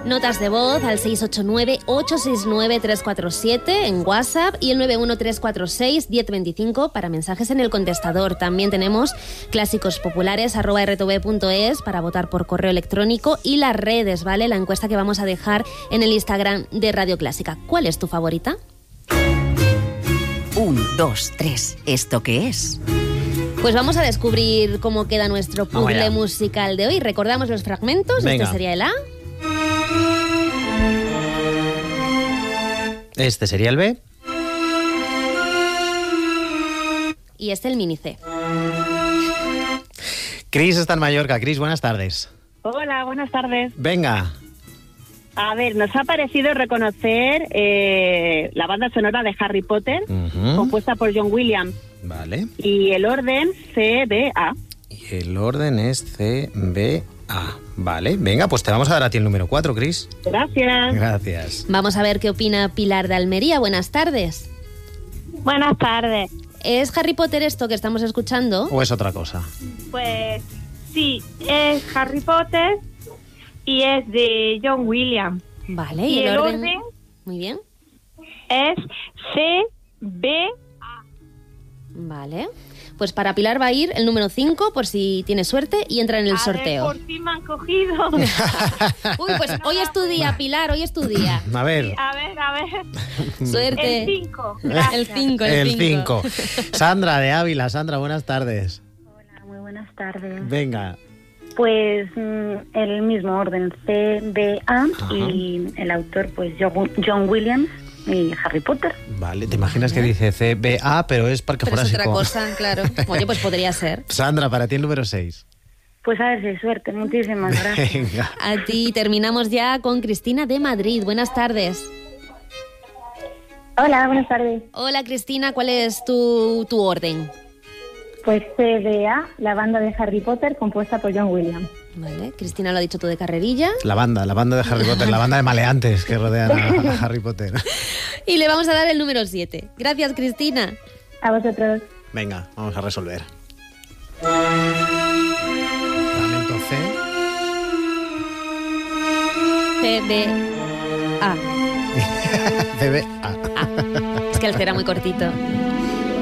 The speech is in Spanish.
Notas de voz al 689-869-347 en WhatsApp y el 91346-1025 para mensajes en el contestador. También tenemos clásicos populares @rtv.es para votar por correo electrónico y las redes, ¿vale? La encuesta que vamos a dejar en el Instagram de Radio Clásica. ¿Cuál es tu favorita? 1, 2, 3. ¿Esto qué es? Pues vamos a descubrir cómo queda nuestro puzzle musical de hoy. Recordamos los fragmentos. Venga. Este sería el A. Este sería el B. Y este el mini C. Cris está en Mallorca. Cris, buenas tardes. Hola, buenas tardes. Venga. A ver, nos ha parecido reconocer la banda sonora de Harry Potter, compuesta por John Williams. Vale. Y el orden CBA. Y el orden es CBA. Vale, venga, pues te vamos a dar a ti el número 4, Cris. Gracias. Gracias. Vamos a ver qué opina Pilar de Almería. Buenas tardes. Buenas tardes. ¿Es Harry Potter esto que estamos escuchando? ¿O es otra cosa? Pues sí, es Harry Potter y es de John Williams. Vale, Y el orden Muy bien. es CB. Vale. Pues para Pilar va a ir el número 5 por si tiene suerte y entra en el sorteo. Por fin me han cogido. Uy, pues hoy es tu día, Pilar, hoy es tu día. A ver. A ver. Suerte. El 5. El 5, El 5. Sandra de Ávila. Sandra, buenas tardes. Hola, muy buenas tardes. Venga. Pues el mismo orden, CBA, y el autor, pues John Williams y Harry Potter. Vale, ¿te imaginas que dice CBA, pero es Parque Pero es Jurásico? otra cosa, claro. Oye, pues podría ser. Sandra, para ti el número 6. Pues a ver si hay suerte, muchísimas gracias. Venga. A ti terminamos ya con Cristina de Madrid. Buenas tardes. Hola, buenas tardes. Hola, Cristina, ¿cuál es tu orden? Pues CBA, la banda de Harry Potter, compuesta por John Williams. Vale, Cristina lo ha dicho tú de carrerilla. La banda de Harry Potter, la banda de maleantes que rodean a Harry Potter. Y le vamos a dar el número 7. Gracias, Cristina. A vosotros. Venga, vamos a resolver. Fragmento C. CBA. CBA. Es que el C era muy cortito.